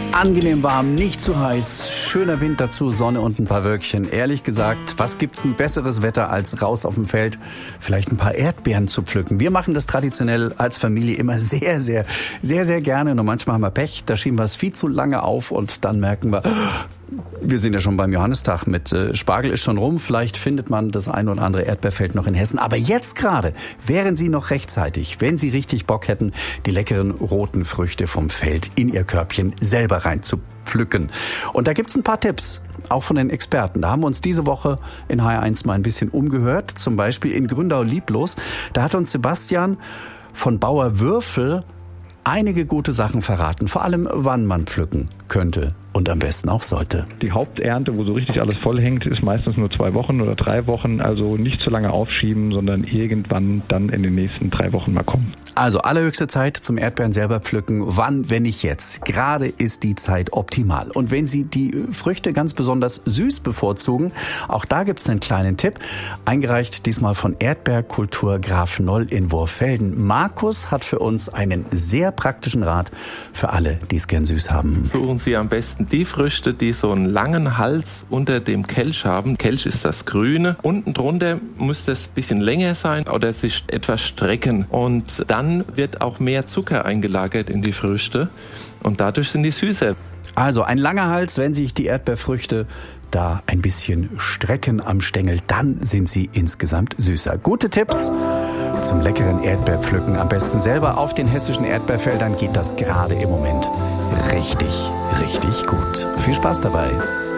Angenehm warm, nicht zu heiß, schöner Wind dazu, Sonne und ein paar Wölkchen. Ehrlich gesagt, was gibt's ein besseres Wetter als raus auf dem Feld, vielleicht ein paar Erdbeeren zu pflücken? Wir machen das traditionell als Familie immer sehr gerne. Und manchmal haben wir Pech, da schieben wir es viel zu lange auf und dann merken wir sind ja schon beim Johannistag mit Spargel ist schon rum. Vielleicht findet man das ein oder andere Erdbeerfeld noch in Hessen. Aber jetzt gerade wären Sie noch rechtzeitig, wenn Sie richtig Bock hätten, die leckeren roten Früchte vom Feld in Ihr Körbchen selber reinzupflücken. Und da gibt's ein paar Tipps, auch von den Experten. Da haben wir uns diese Woche in HR1 mal ein bisschen umgehört. Zum Beispiel in Gründau-Lieblos. Da hat uns Sebastian von Bauer Würfel einige gute Sachen verraten. Vor allem, wann man pflücken könnte. Und am besten auch sollte. Die Haupternte, wo so richtig alles voll hängt, ist meistens nur 2 Wochen oder 3 Wochen. Also nicht zu lange aufschieben, sondern irgendwann dann in den nächsten 3 Wochen mal kommen. Also allerhöchste Zeit zum Erdbeeren selber pflücken. Wann, wenn nicht jetzt? Gerade ist die Zeit optimal. Und wenn Sie die Früchte ganz besonders süß bevorzugen, auch da gibt's einen kleinen Tipp. Eingereicht diesmal von Erdbeerkultur Graf Noll in Wurfelden. Markus hat für uns einen sehr praktischen Rat für alle, die es gern süß haben. Suchen Sie am besten die Früchte, die so einen langen Hals unter dem Kelch haben. Kelch ist das Grüne. Unten drunter muss das ein bisschen länger sein oder sich etwas strecken. Und dann wird auch mehr Zucker eingelagert in die Früchte und dadurch sind die süßer. Also ein langer Hals, wenn sich die Erdbeerfrüchte da ein bisschen strecken am Stängel, dann sind sie insgesamt süßer. Gute Tipps zum leckeren Erdbeerpflücken. Am besten selber auf den hessischen Erdbeerfeldern geht das gerade im Moment richtig gut. Viel Spaß dabei.